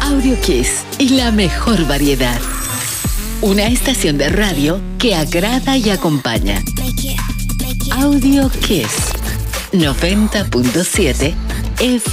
Audio Kiss y la mejor variedad. Una estación de radio que agrada y acompaña. Audio Kiss 90.7 FM.